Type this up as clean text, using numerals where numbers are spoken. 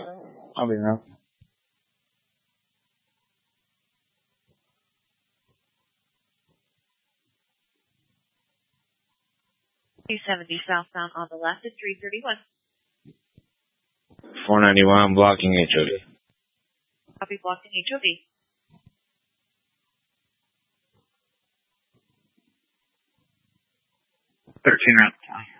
I'll be now. 270 southbound on the left at 331. 491, blocking HOD. Copy, blocking HOD. 13 routes.